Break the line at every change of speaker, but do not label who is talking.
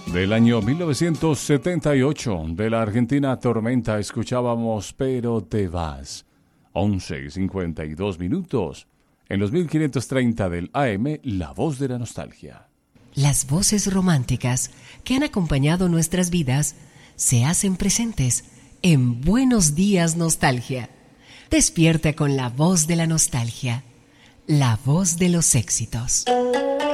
Del año 1978, de la Argentina Tormenta, escuchábamos Pero te vas. 11:52. En los 1530 del AM, La Voz de la Nostalgia.
Las voces románticas que han acompañado nuestras vidas se hacen presentes en Buenos Días Nostalgia. Despierta con la voz de la nostalgia, la voz de los éxitos.